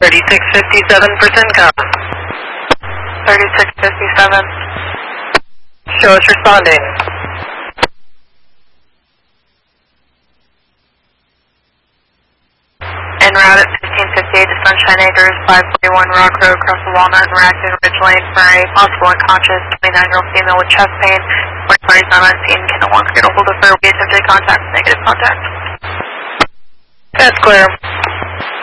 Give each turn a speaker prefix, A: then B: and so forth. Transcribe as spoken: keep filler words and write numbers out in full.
A: thirty-six fifty-seven percent com.
B: thirty-six fifty-seven.
A: Show us responding.
B: En route at fifteen fifty-eight to Sunshine Acres, five forty-one Rock Road, across the Walnut and Raccoon Ridge Lane for a possible unconscious twenty-nine-year-old female with chest pain. When parties not on scene, can no longer get a hold of her. We attempted contact, negative contact.
A: That's clear.